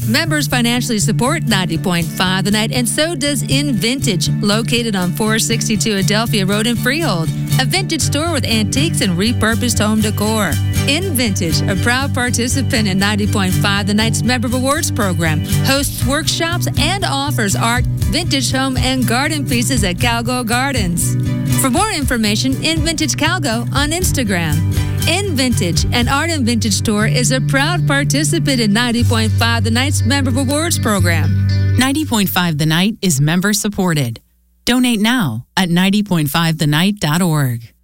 Members financially support 90.5 The Night, and so does In Vintage, located on 462 Adelphia Road in Freehold. A vintage store with antiques and repurposed home decor. In Vintage, a proud participant in 90.5 The Night's Member Rewards program, hosts workshops and offers art, vintage home, and garden pieces at Calgo Gardens. For more information, In Vintage Calgo on Instagram. In Vintage, an art and vintage store, is a proud participant in 90.5 The Night's Member Rewards program. 90.5 The Night is member supported. Donate now at 90.5thenight.org.